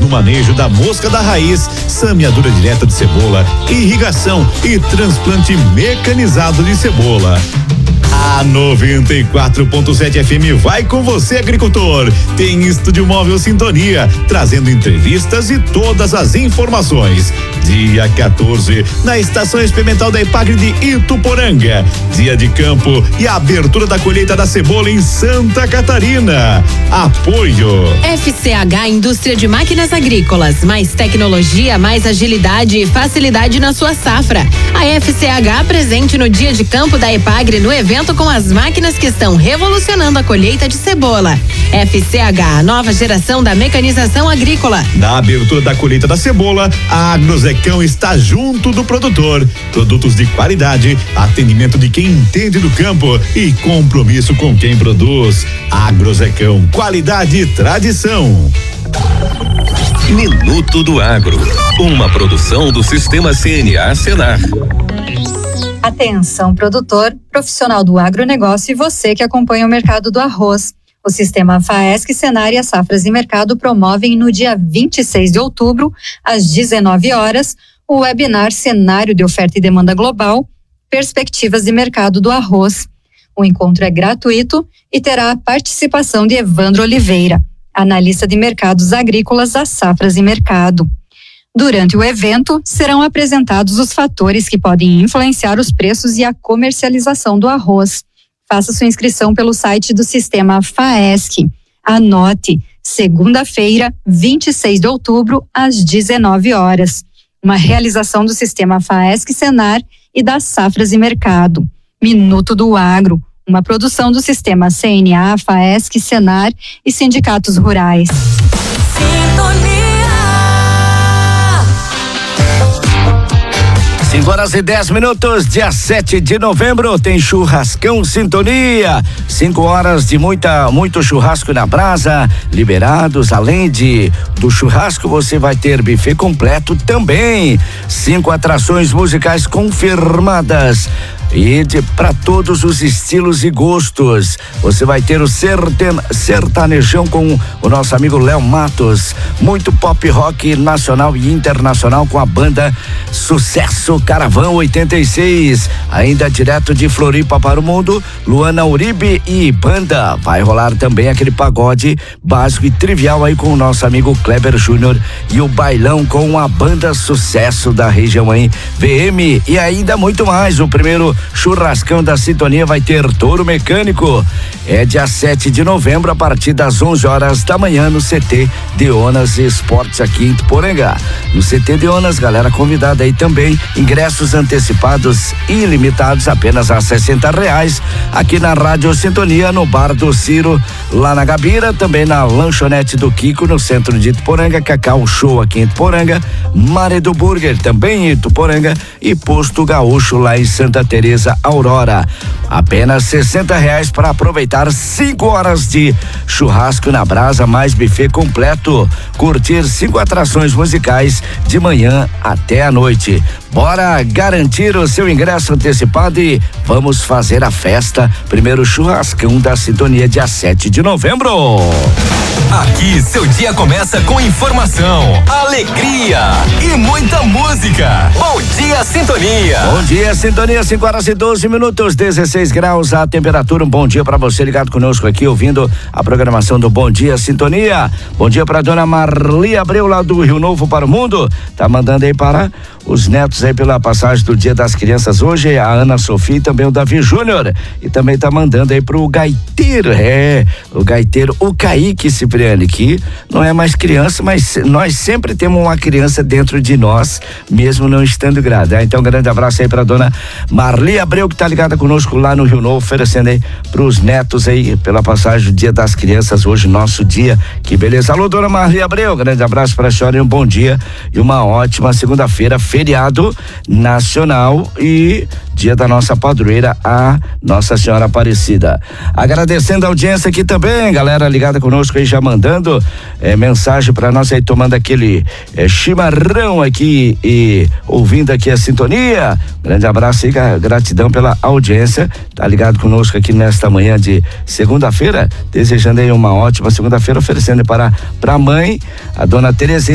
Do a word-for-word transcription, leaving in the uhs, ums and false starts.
no manejo da mosca da raiz, semeadura direta de cebola, irrigação e transplante mecanizado de cebola. A noventa e quatro ponto sete F M vai com você, agricultor. Tem Estúdio Móvel Sintonia, trazendo entrevistas e todas as informações. Dia quatorze, na Estação Experimental da Epagre de Ituporanga. Dia de campo e a abertura da colheita da cebola em Santa Catarina. Apoio F C H Indústria de Máquinas Agrícolas. Mais tecnologia, mais agilidade e facilidade na sua safra. A F C H presente no Dia de Campo da Epagre no evento com as máquinas que estão revolucionando a colheita de cebola. F C H, a nova geração da mecanização agrícola. Na abertura da colheita da cebola, a Agrozecão está junto do produtor. Produtos de qualidade, atendimento de quem entende do campo e compromisso com quem produz. Agrozecão, qualidade e tradição. Minuto do Agro, uma produção do Sistema C N A Senar. Atenção, produtor, profissional do agronegócio e você que acompanha o mercado do arroz. O Sistema FAESC, Senar e as Safras e Mercado promovem no dia vinte e seis de outubro, às dezenove horas, o webinar Cenário de Oferta e Demanda Global, Perspectivas de Mercado do Arroz. O encontro é gratuito e terá a participação de Evandro Oliveira, analista de mercados agrícolas das Safras e Mercado. Durante o evento, serão apresentados os fatores que podem influenciar os preços e a comercialização do arroz. Faça sua inscrição pelo site do Sistema FAESC. Anote, segunda-feira, vinte e seis de outubro, às dezenove horas. Uma realização do Sistema FAESC Senar e das Safras e Mercado. Minuto do Agro, uma produção do Sistema C N A, FAESC, Senar e sindicatos rurais. Sintonia. cinco horas e dez minutos, dia sete de novembro, tem churrascão Sintonia. cinco horas de muita, muito churrasco na brasa, liberados. Além de do churrasco, você vai ter buffet completo também. Cinco atrações musicais confirmadas. E para todos os estilos e gostos. Você vai ter o serten, sertanejão com o nosso amigo Léo Matos. Muito pop rock nacional e internacional com a banda Sucesso Caravão oitenta e seis. Ainda direto de Floripa para o mundo, Luana Uribe e banda. Vai rolar também aquele pagode básico e trivial aí com o nosso amigo Kleber Júnior e o bailão com a banda Sucesso da região aí, V M. E ainda muito mais. O primeiro churrascão da Sintonia vai ter touro mecânico. É dia sete de novembro, a partir das onze horas da manhã, no C T Deonas Esportes aqui em Ituporanga. No C T Deonas, galera convidada aí também. Ingressos antecipados ilimitados, apenas a sessenta reais. Aqui na Rádio Sintonia, no Bar do Ciro, lá na Gabira, também na Lanchonete do Kiko, no centro de Ituporanga, Cacau Show aqui em Ituporanga, Maredo Burger também em Ituporanga e Posto Gaúcho lá em Santa Teresa Aurora. Apenas sessenta reais para aproveitar cinco horas de churrasco na brasa, mais buffet completo. Curtir cinco atrações musicais de manhã até a noite. Bora garantir o seu ingresso antecipado e vamos fazer a festa. Primeiro churrascão da Sintonia, dia sete de novembro. Aqui seu dia começa com informação, alegria e muita música. Bom dia, Sintonia. Bom dia, Sintonia, cinco horas e doze minutos, dezesseis graus a temperatura. Um bom dia para você ligado conosco aqui, ouvindo a programação do Bom Dia Sintonia. Bom dia para dona Marli Abreu, lá do Rio Novo para o Mundo. Tá mandando aí para os netos aí pela passagem do Dia das Crianças hoje, a Ana Sofia e também o Davi Júnior. E também tá mandando aí pro gaiteiro, é, o gaiteiro, o Kaique Cipriani, que não é mais criança, mas nós sempre temos uma criança dentro de nós, mesmo não estando grávida. Então, um grande abraço aí pra dona Marli Abreu, que tá ligada conosco lá no Rio Novo, oferecendo aí pros netos aí, pela passagem do Dia das Crianças, hoje, nosso dia. Que beleza. Alô, dona Marli Abreu, grande abraço pra senhora e um bom dia e uma ótima segunda-feira, feriado nacional e dia da nossa padroeira, a Nossa Senhora Aparecida. Agradecendo a audiência aqui também, galera ligada conosco aí, já mandando é, mensagem para nós aí, tomando aquele é, chimarrão aqui e ouvindo aqui a Sintonia. Grande abraço e gratidão pela audiência, tá ligado conosco aqui nesta manhã de segunda-feira, desejando aí uma ótima segunda-feira, oferecendo para para a mãe, a dona Terezinha.